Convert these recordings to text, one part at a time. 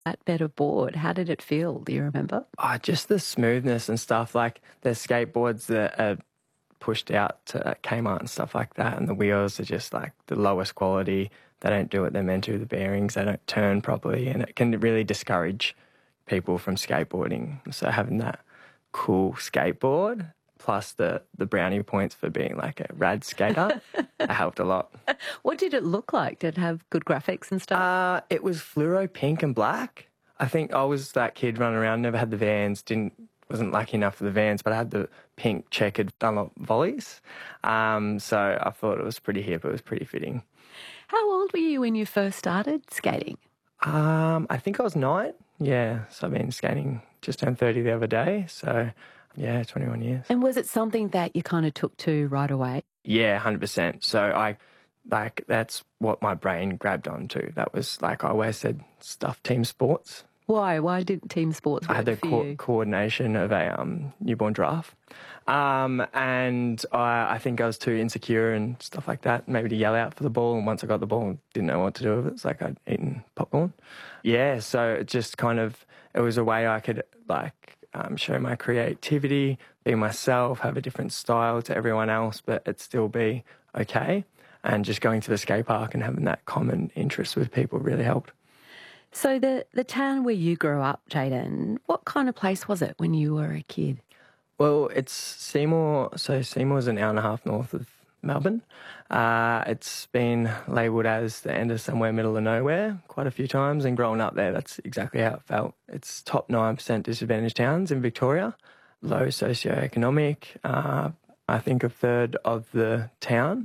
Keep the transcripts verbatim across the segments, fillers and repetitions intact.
that better board? How did it feel? Do you remember? Oh, just the smoothness and stuff. Like the skateboards that are pushed out to Kmart and stuff like that, and the wheels are just like the lowest quality. They don't do what they're meant to. The bearings, they don't turn properly, and it can really discourage people from skateboarding. So having that cool skateboard plus the, the brownie points for being like a rad skater, it helped a lot. What did it look like? Did it have good graphics and stuff? Uh, it was fluoro pink and black. I think I was that kid running around, never had the Vans, didn't wasn't lucky enough for the Vans, but I had the pink checkered Dunlop volleys. Um, so I thought it was pretty hip. It was pretty fitting. How old were you when you first started skating? Um, I think I was nine. Yeah, so I've been skating just turned thirty the other day. So, yeah, twenty-one years. And was it something that you kind of took to right away? Yeah, one hundred percent. So I, like, that's what my brain grabbed onto. That was, like I always said, stuff team sports. Why? Why did team sports work I had the for co- you? coordination of a um, newborn giraffe. Um, and I, I think I was too insecure and stuff like that, maybe to yell out for the ball. And once I got the ball, didn't know what to do with it. It's like I'd eaten popcorn. Yeah, so it just kind of, it was a way I could, like, um, show my creativity, be myself, have a different style to everyone else, but it still be okay. And just going to the skate park and having that common interest with people really helped. So the, the town where you grew up, Jayden, what kind of place was it when you were a kid? Well, it's Seymour. So Seymour's an hour and a half north of Melbourne. Uh, it's been labelled as the end of somewhere, middle of nowhere quite a few times. And growing up there, that's exactly how it felt. It's top nine percent disadvantaged towns in Victoria, low socioeconomic. Uh, I think a third of the town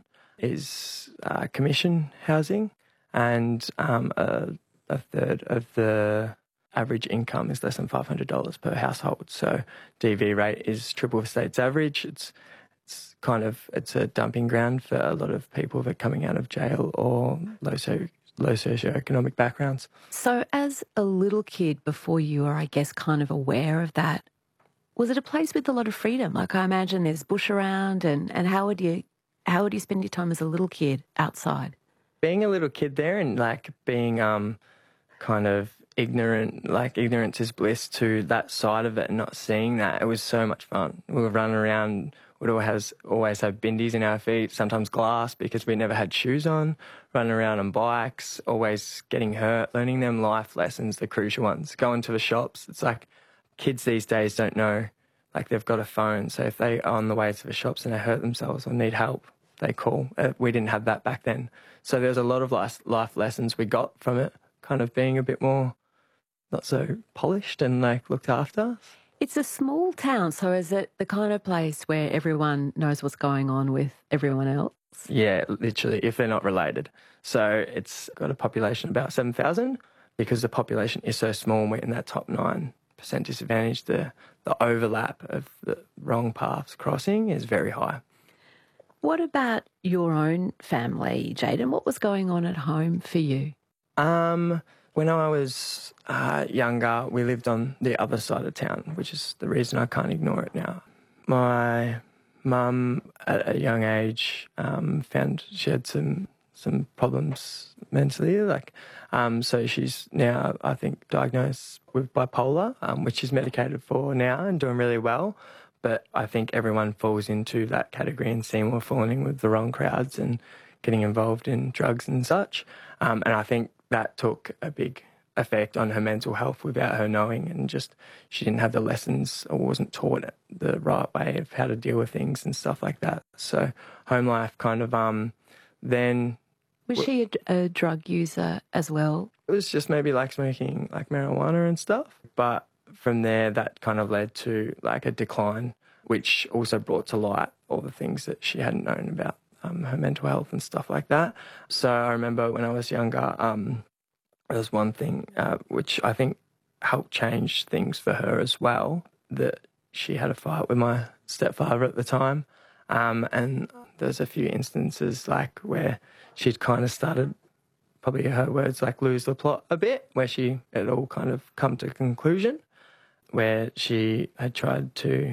is uh, commission housing, and um, a a third of the average income is less than five hundred dollars per household. So D V rate is triple the state's average. It's it's kind of, it's a dumping ground for a lot of people that are coming out of jail or low, so, low socioeconomic backgrounds. So as a little kid, before you were, I guess, kind of aware of that, was it a place with a lot of freedom? Like I imagine there's bush around, and, and how would you how would you spend your time as a little kid outside? Being a little kid there and like being um kind of ignorant, like ignorance is bliss to that side of it and not seeing that. It was so much fun. We were running around, we'd always, always have bindies in our feet, sometimes glass because we never had shoes on, running around on bikes, always getting hurt, learning them life lessons, the crucial ones, going to the shops. It's like kids these days don't know, like they've got a phone, so if they are on the way to the shops and they hurt themselves or need help, they call. Uh, we didn't have that back then. So there's a lot of life, life lessons we got from it, kind of being a bit more not so polished and like looked after. It's a small town, so is it the kind of place where everyone knows what's going on with everyone else? Yeah, literally, if they're not related. So it's got a population of about seven thousand. Because the population is so small and we're in that top nine percent disadvantage, the, the overlap of the wrong paths crossing is very high. What about your own family, Jayden? What was going on at home for you? Um, when I was uh, younger, we lived on the other side of town, which is the reason I can't ignore it now. My mum, at a young age, um, found she had some some problems mentally, like um, so she's now, I think, diagnosed with bipolar, um, which she's medicated for now and doing really well. But I think everyone falls into that category and Seymour falling in with the wrong crowds and getting involved in drugs and such. Um, and I think that took a big effect on her mental health without her knowing, and just she didn't have the lessons or wasn't taught the right way of how to deal with things and stuff like that. So home life kind of um, then... Was she a, a drug user as well? It was just maybe like smoking like marijuana and stuff. But from there, that kind of led to like a decline, which also brought to light all the things that she hadn't known about um, her mental health and stuff like that. So I remember when I was younger, um, there was one thing uh, which I think helped change things for her as well, that she had a fight with my stepfather at the time. Um, and there's a few instances like where she'd kind of started, probably her words, like lose the plot a bit, where she had all kind of come to a conclusion, where she had tried to,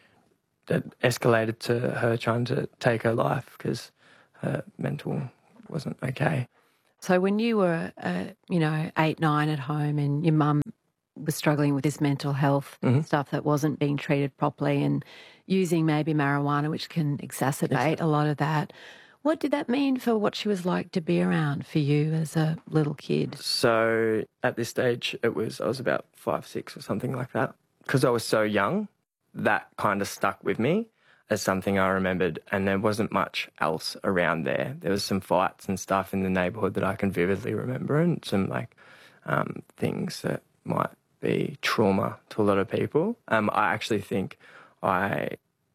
that escalated to her trying to take her life because her mental wasn't okay. So when you were, uh, you know, eight, nine at home and your mum was struggling with this mental health Mm-hmm. stuff that wasn't being treated properly and using maybe marijuana, which can exacerbate Yes. a lot of that, what did that mean for what she was like to be around for you as a little kid? So at this stage, it was I was about five, six or something like that. Because I was so young, that kind of stuck with me as something I remembered, and there wasn't much else around there. There was some fights and stuff in the neighbourhood that I can vividly remember, and some like um, things that might be trauma to a lot of people. Um, I actually think I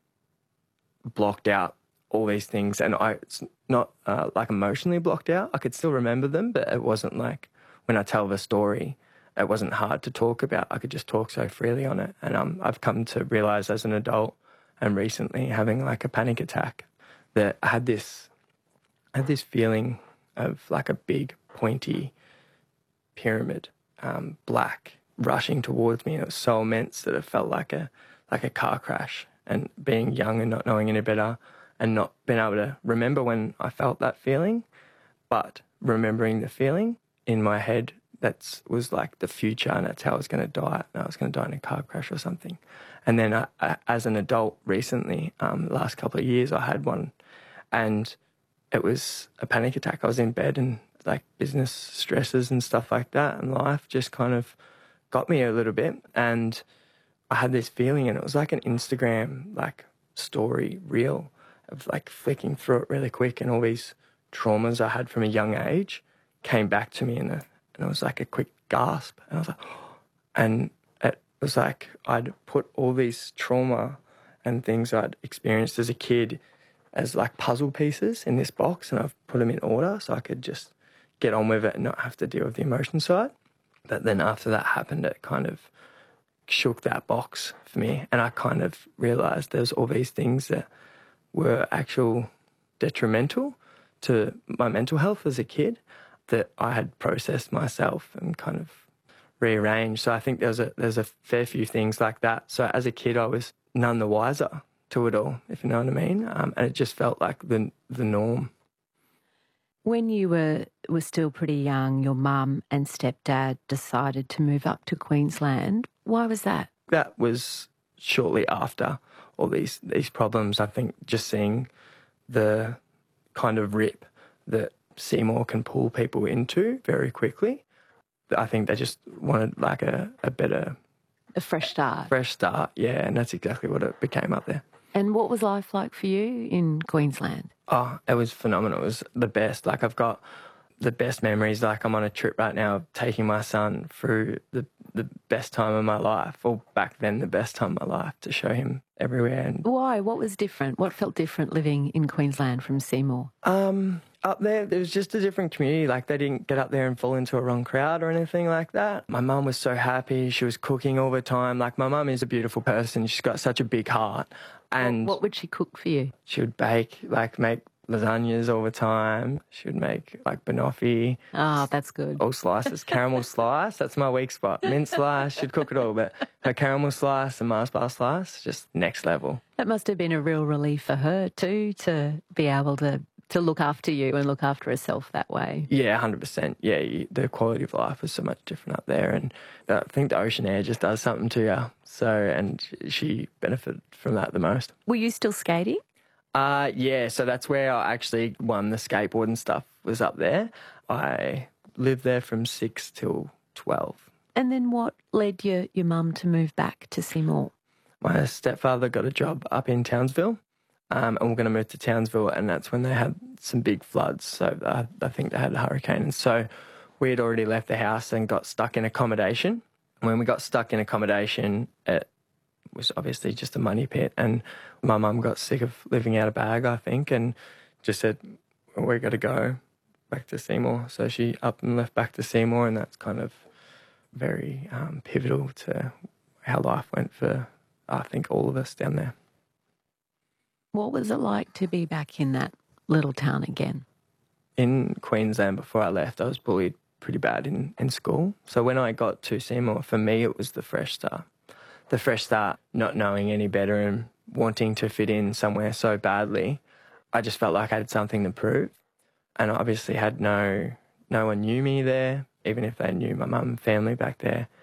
blocked out all these things, and I it's not uh, like emotionally blocked out. I could still remember them, but it wasn't like when I tell the story, it wasn't hard to talk about. I could just talk so freely on it. And um, I've come to realise as an adult and recently having like a panic attack that I had this, I had this feeling of like a big pointy pyramid, um, black, rushing towards me. And it was so immense that it felt like a like a car crash. And being young and not knowing any better and not being able to remember when I felt that feeling, but remembering the feeling in my head, that was like the future, and that's how I was going to die. And I was going to die in a car crash or something. And then I, I, as an adult recently, um, the last couple of years, I had one, and it was a panic attack. I was in bed, and like business stresses and stuff like that and life just kind of got me a little bit. And I had this feeling, and it was like an Instagram like story reel of like flicking through it really quick, and all these traumas I had from a young age came back to me in a And it was like a quick gasp. And I was like, oh. And it was like I'd put all these trauma and things I'd experienced as a kid as like puzzle pieces in this box, and I've put them in order so I could just get on with it and not have to deal with the emotion side. But then after that happened, it kind of shook that box for me, and I kind of realised there's all these things that were actual detrimental to my mental health as a kid that I had processed myself and kind of rearranged. So I think there's a there's a fair few things like that. So as a kid, I was none the wiser to it all, if you know what I mean. Um, and it just felt like the the norm. When you were were still pretty young, your mum and stepdad decided to move up to Queensland. Why was that? That was shortly after all these these problems. I think just seeing the kind of rip that Seymour can pull people into very quickly. I think they just wanted like a, a better... A fresh start. Fresh start, yeah, and that's exactly what it became up there. And what was life like for you in Queensland? Oh, it was phenomenal. It was the best. Like I've got the best memories. Like I'm on a trip right now of taking my son through the, the best time of my life, or back then the best time of my life, to show him everywhere. And why? What was different? What felt different living in Queensland from Seymour? Um... Up there, there was just a different community. Like, they didn't get up there and fall into a wrong crowd or anything like that. My mum was so happy. She was cooking all the time. Like, my mum is a beautiful person. She's got such a big heart. And what would she cook for you? She would bake, like, make lasagnas all the time. She would make, like, banoffee. Oh, that's good. All slices. Caramel slice, that's my weak spot. Mint slice, she'd cook it all. But her caramel slice and Mars bar slice, just next level. That must have been a real relief for her, too, to be able to... to look after you and look after herself that way. Yeah, one hundred percent. Yeah, you, the quality of life was so much different up there, and I think the ocean air just does something to you. So, and she benefited from that the most. Were you still skating? Uh, yeah, so that's where I actually won the skateboard and stuff, was up there. I lived there from six till twelve. And then what led your, your mum to move back to Seymour? My stepfather got a job up in Townsville. Um, and we're going to move to Townsville, and that's when they had some big floods. So uh, I think they had a hurricane. And so we had already left the house and got stuck in accommodation. When we got stuck in accommodation, it was obviously just a money pit. And my mum got sick of living out of bag, I think, and just said, well, we've got to go back to Seymour. So she up and left back to Seymour, and that's kind of very um, pivotal to how life went for, I think, all of us down there. What was it like to be back in that little town again? In Queensland, before I left, I was bullied pretty bad in, in school. So when I got to Seymour, for me, it was the fresh start. The fresh start, not knowing any better and wanting to fit in somewhere so badly. I just felt like I had something to prove. And I obviously had no no one knew me there, even if they knew my mum and family back there.